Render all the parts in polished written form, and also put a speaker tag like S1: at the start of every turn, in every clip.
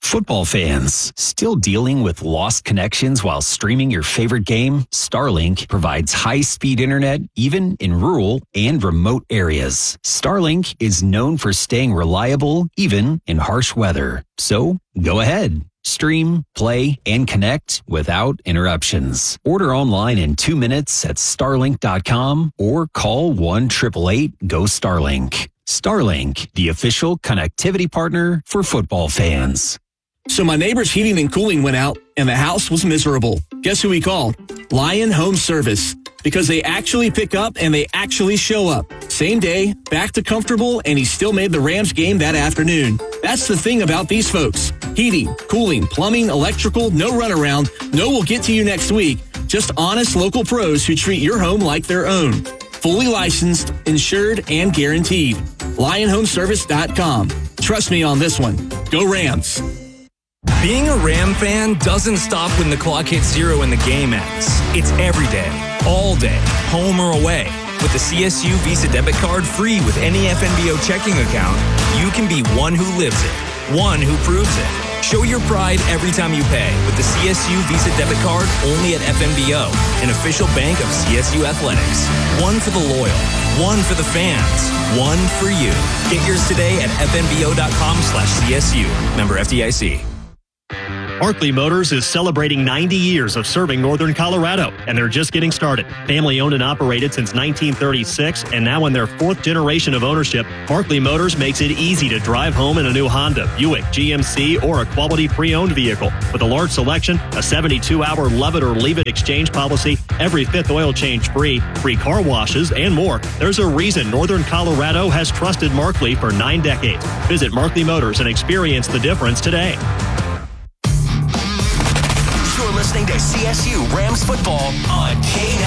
S1: Football fans, still dealing with lost connections while streaming your favorite game? Starlink provides high-speed internet even in rural and remote areas. Starlink is known for staying reliable even in harsh weather. So, go ahead. Stream, play, and connect without interruptions. Order online in 2 minutes at starlink.com or call 1-888-GO-STARLINK. Starlink, the official connectivity partner for football fans.
S2: So my neighbor's heating and cooling went out, and the house was miserable. Guess who we called? Lion Home Service. Because they actually pick up and they actually show up. Same day, back to comfortable, and he still made the Rams game that afternoon. That's the thing about these folks. Heating, cooling, plumbing, electrical, no runaround, no we'll get to you next week. Just honest local pros who treat your home like their own. Fully licensed, insured, and guaranteed. LionHomeService.com. Trust me on this one. Go Rams.
S3: Being a Ram fan doesn't stop when the clock hits 0 and the game ends. It's every day, all day, home or away. With the CSU Visa debit card free with any FNBO checking account, you can be one who lives it, one who proves it. Show your pride every time you pay with the CSU Visa debit card only at FNBO, an official bank of CSU Athletics. One for the loyal, one for the fans, one for you. Get yours today at fnbo.com/CSU. Member FDIC.
S4: Barkley Motors is celebrating 90 years of serving Northern Colorado, and they're just getting started. Family owned and operated since 1936, and now in their 4th generation of ownership, Barkley Motors makes it easy to drive home in a new Honda, Buick, GMC, or a quality pre-owned vehicle. With a large selection, a 72-hour love it or leave it exchange policy, every 5th oil change free, free car washes, and more. There's a reason Northern Colorado has trusted Markley for 9 decades. Visit Markley Motors and experience the difference today.
S5: Listening to CSU Rams football on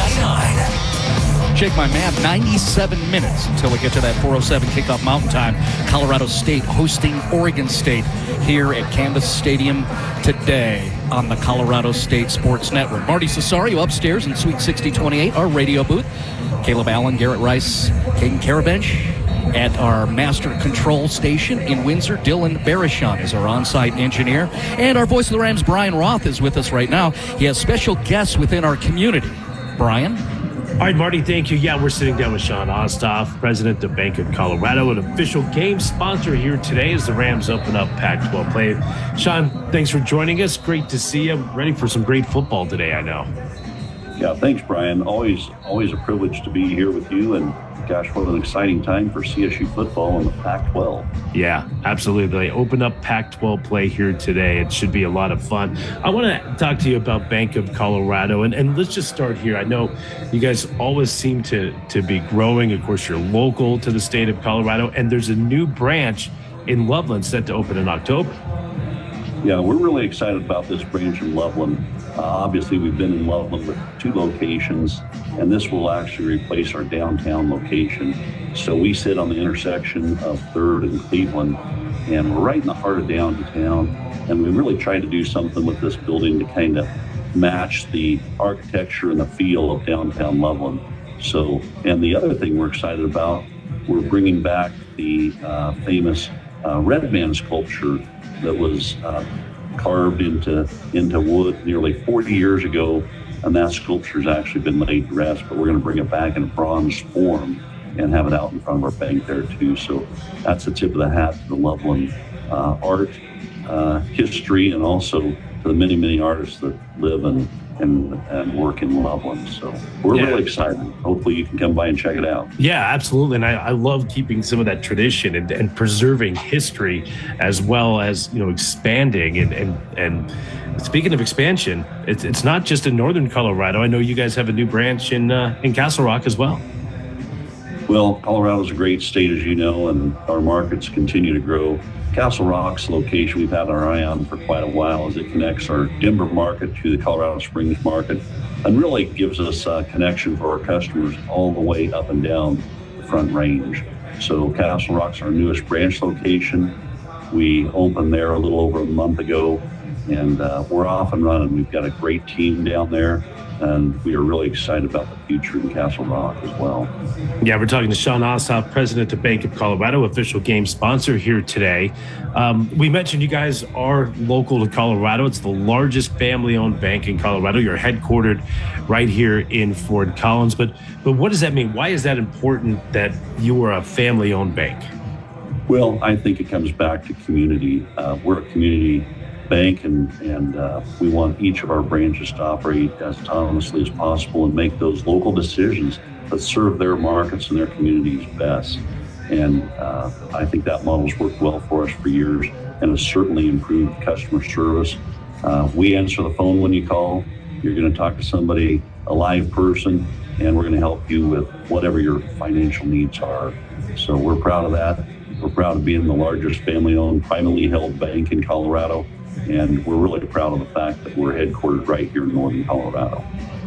S5: K99.
S6: Check my map, 97 minutes until we get to that 4:07 kickoff Mountain Time. Colorado State hosting Oregon State here at Canvas Stadium today on the Colorado State Sports Network. Marty Cesario upstairs in Suite 6028, our radio booth. Caleb Allen, Garrett Rice, Caden Carabench. At our master control station in Windsor, Dylan Barishon is our on-site engineer. And our voice of the Rams, Brian Roth, is with us right now. He has special guests within our community. Brian?
S7: All right, Marty, thank you. Yeah, we're sitting down with Sean Ostoff, president of Bank of Colorado, an official game sponsor here today as the Rams open up Pac-12 play. Sean, thanks for joining us. Great to see you. Ready for some great football today, I know.
S8: Yeah, thanks, Brian. Always a privilege to be here with you, and gosh, what an exciting time for CSU football in the Pac-12.
S7: Yeah, absolutely. They open up Pac-12 play here today. It should be a lot of fun. I want to talk to you about Bank of Colorado, and let's just start here. I know you guys always seem to be growing. Of course, you're local to the state of Colorado, and there's a new branch in Loveland set to open in October.
S8: Yeah, we're really excited about this branch in Loveland. Obviously, we've been in Loveland with 2 locations, and this will actually replace our downtown location. So we sit on the intersection of 3rd and Cleveland, and we're right in the heart of downtown. And we really tried to do something with this building to kind of match the architecture and the feel of downtown Loveland. So, and the other thing we're excited about, we're bringing back the famous Red Man sculpture that was carved into wood nearly 40 years ago, and that sculpture's actually been laid to rest, but we're going to bring it back in a bronze form and have it out in front of our bank there too. So that's the tip of the hat to the Loveland art history, and also to the many artists that live and work in Loveland. So we're really excited. Hopefully you can come by and check it out.
S7: Yeah, absolutely. And I love keeping some of that tradition and preserving history, as well as, expanding. And speaking of expansion, it's not just in Northern Colorado. I know you guys have a new branch in Castle Rock as well.
S8: Well, Colorado's a great state, as you know, and our markets continue to grow. Castle Rock's location we've had our eye on for quite a while, as it connects our Denver market to the Colorado Springs market, and really gives us a connection for our customers all the way up and down the Front Range. So Castle Rock's our newest branch location. We opened there a little over a month ago, and we're off and running. We've got a great team down there. and we are really excited about the future in Castle Rock as well.
S7: Yeah, we're talking to Sean Ossoff, president of Bank of Colorado, official game sponsor here today. We mentioned you guys are local to Colorado. It's the largest family-owned bank in Colorado. You're headquartered right here in Fort Collins. But what does that mean? Why is that important that you are a family-owned bank?
S8: Well, I think it comes back to community. We're a community bank, and we want each of our branches to operate as autonomously as possible and make those local decisions that serve their markets and their communities best. And I think that model's worked well for us for years and has certainly improved customer service. We answer the phone when you call. You're going to talk to somebody, a live person, and we're going to help you with whatever your financial needs are. So we're proud of that. We're proud of being the largest family-owned, privately held bank in Colorado, and we're really proud of the fact that we're headquartered right here in northern Colorado.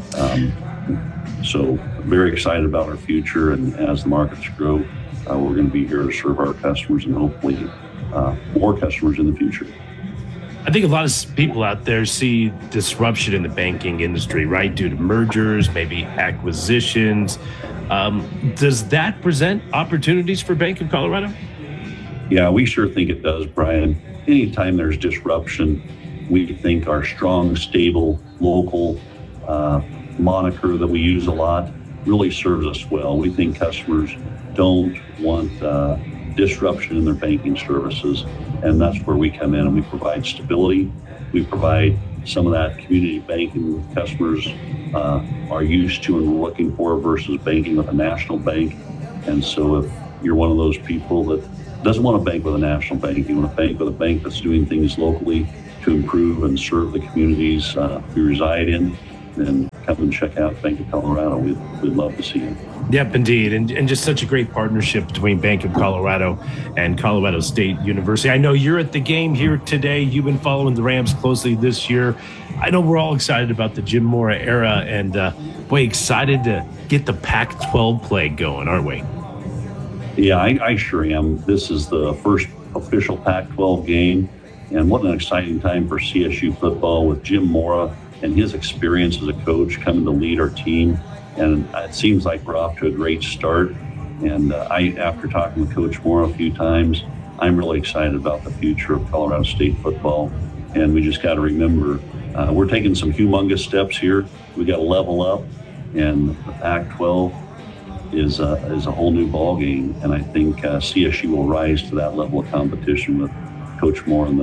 S8: So very excited about our future, and as the markets grow, we're going to be here to serve our customers and hopefully more customers in the future.
S7: I think a lot of people out there see disruption in the banking industry, right, due to mergers, maybe acquisitions. Does that present opportunities for Bank of Colorado?
S8: Yeah, we sure think it does, Brian. Anytime there's disruption, we think our strong, stable, local moniker that we use a lot really serves us well. We think customers don't want disruption in their banking services, and that's where we come in and we provide stability. We provide some of that community banking customers are used to and looking for versus banking with a national bank. And so if you're one of those people that doesn't want to bank with a national bank, you want to bank with a bank that's doing things locally to improve and serve the communities we reside in, then come and check out Bank of Colorado. We'd love to see you.
S7: Yep, indeed. And just such a great partnership between Bank of Colorado and Colorado State University. I know you're at the game here today. You've been following the Rams closely this year. I know we're all excited about the Jim Mora era, and boy, excited to get the Pac-12 play going, aren't we?
S8: Yeah, I sure am. This is the first official Pac-12 game, and what an exciting time for CSU football with Jim Mora and his experience as a coach coming to lead our team. And it seems like we're off to a great start. And after talking with Coach Mora a few times, I'm really excited about the future of Colorado State football. And we just got to remember, we're taking some humongous steps here. We got to level up, and the Pac-12 is a whole new ball game. And I think CSU will rise to that level of competition with Coach Mora and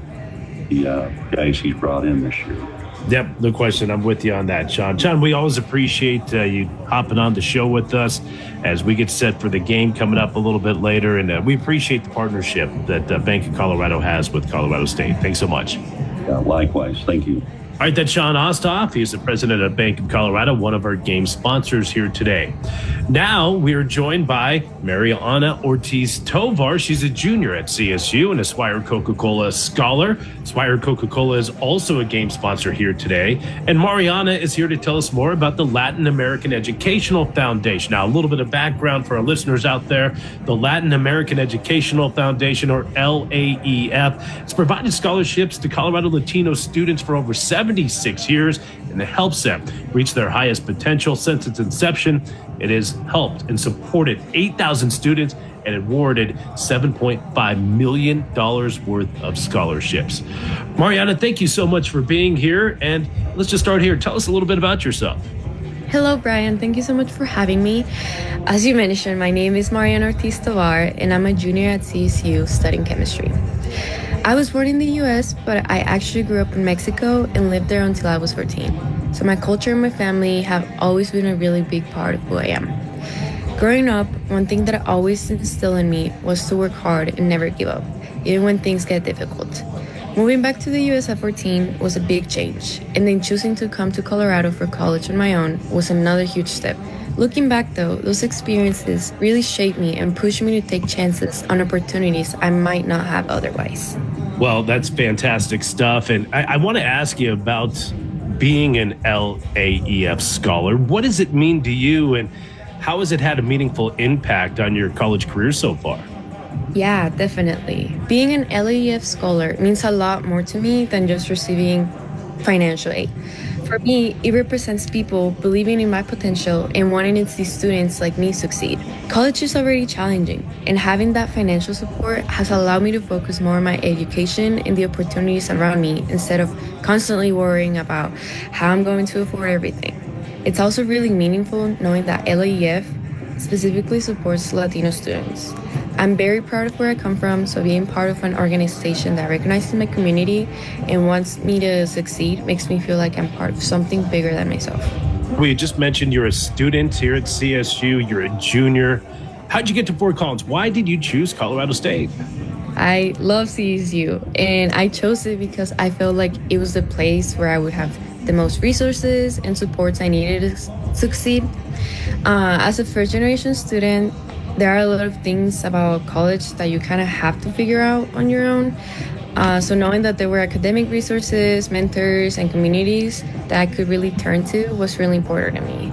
S8: the guys he's brought in this year.
S7: Yep, no question. I'm with you on that, Sean. Sean, we always appreciate you hopping on the show with us as we get set for the game coming up a little bit later. And we appreciate the partnership that Bank of Colorado has with Colorado State. Thanks so much.
S8: Yeah, likewise. Thank you.
S7: All right, that's Sean Ossoff. He's the president of Bank of Colorado, one of our game sponsors here today. Now we are joined by Mariana Ortiz Tovar. She's a junior at CSU and a Swire Coca-Cola scholar. Swire Coca-Cola is also a game sponsor here today. And Mariana is here to tell us more about the Latin American Educational Foundation. Now, a little bit of background for our listeners out there. The Latin American Educational Foundation, or LAEF, has provided scholarships to Colorado Latino students for over 76 years, and it helps them reach their highest potential. Since its inception, it has helped and supported 8,000 students and awarded $7.5 million worth of scholarships. Mariana, thank you so much for being here. And let's just start here. Tell us a little bit about yourself.
S9: Hello, Brian. Thank you so much for having me. As you mentioned, my name is Mariana Ortiz Tovar, and I'm a junior at CSU studying chemistry. I was born in the U.S., but I actually grew up in Mexico and lived there until I was 14. So my culture and my family have always been a really big part of who I am. Growing up, one thing that always instilled in me was to work hard and never give up, even when things get difficult. Moving back to the U.S. at 14 was a big change, and then choosing to come to Colorado for college on my own was another huge step. Looking back though, those experiences really shaped me and pushed me to take chances on opportunities I might not have otherwise.
S7: Well, that's fantastic stuff. And I want to ask you about being an LAEF scholar. What does it mean to you, and how has it had a meaningful impact on your college career so far?
S9: Yeah, definitely. Being an LAEF scholar means a lot more to me than just receiving financial aid. For me, it represents people believing in my potential and wanting to see students like me succeed. College is already challenging, and having that financial support has allowed me to focus more on my education and the opportunities around me instead of constantly worrying about how I'm going to afford everything. It's also really meaningful knowing that LAEF specifically supports Latino students. I'm very proud of where I come from, so being part of an organization that recognizes my community and wants me to succeed makes me feel like I'm part of something bigger than myself.
S7: We just mentioned you're a student here at CSU. You're a junior. How'd you get to Fort Collins? Why did you choose Colorado State?
S9: I love CSU, and I chose it because I felt like it was the place where I would have the most resources and supports I needed to succeed. As a first-generation student, there are a lot of things about college that you kind of have to figure out on your own. So knowing that there were academic resources, mentors, and communities that I could really turn to was really important to me.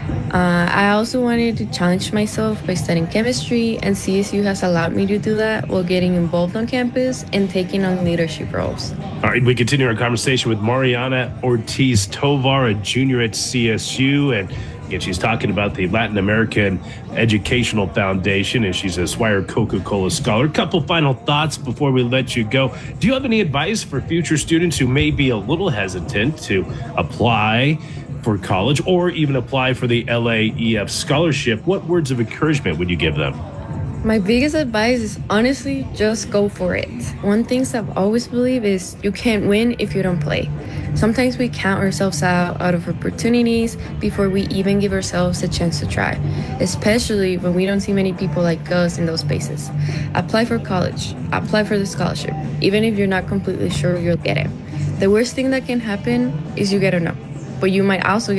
S9: I also wanted to challenge myself by studying chemistry, and CSU has allowed me to do that while getting involved on campus and taking on leadership roles.
S7: All right, we continue our conversation with Mariana Ortiz Tovar, a junior at CSU, and again, she's talking about the Latin American Educational Foundation, and she's a Swire Coca-Cola Scholar. A couple final thoughts before we let you go. Do you have any advice for future students who may be a little hesitant to apply for college or even apply for the LAEF scholarship? What words of encouragement would you give them?
S9: My biggest advice is honestly just go for it. One thing I've always believed is you can't win if you don't play. Sometimes we count ourselves out of opportunities before we even give ourselves a chance to try, especially when we don't see many people like us in those spaces. Apply for college, apply for the scholarship, even if you're not completely sure you'll get it. The worst thing that can happen is you get a no, but you might also